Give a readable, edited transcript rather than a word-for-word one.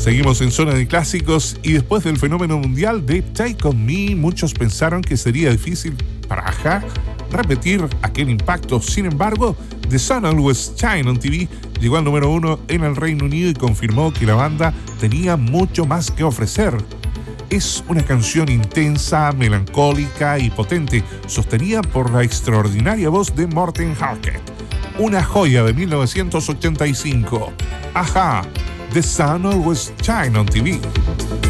Seguimos en zona de clásicos y después del fenómeno mundial de Take On Me, muchos pensaron que sería difícil para Aja repetir aquel impacto. Sin embargo, The Sun Always Shine on TV llegó al número 1 en el Reino Unido y confirmó que la banda tenía mucho más que ofrecer. Es una canción intensa, melancólica y potente, sostenida por la extraordinaria voz de Morten Harket. Una joya de 1985. Aja, The Sun Always Shine on TV.